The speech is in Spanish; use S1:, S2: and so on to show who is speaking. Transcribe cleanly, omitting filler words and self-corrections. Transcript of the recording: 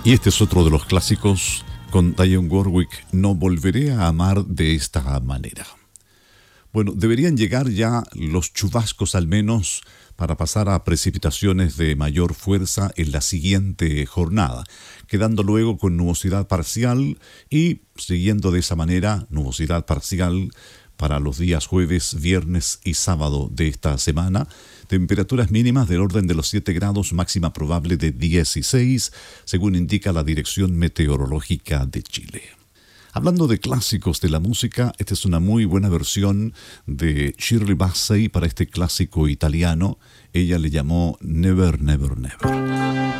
S1: Y este es otro de los clásicos con Dionne Warwick, No volveré a amar de esta manera. Bueno, deberían llegar ya los chubascos al menos para pasar a precipitaciones de mayor fuerza en la siguiente jornada, quedando luego con nubosidad parcial y siguiendo de esa manera nubosidad parcial para los días jueves, viernes y sábado de esta semana. Temperaturas mínimas del orden de los 7 grados, máxima probable de 16, según indica la Dirección Meteorológica de Chile. Hablando de clásicos de la música, esta es una muy buena versión de Shirley Bassey para este clásico italiano. Ella le llamó Never, Never, Never.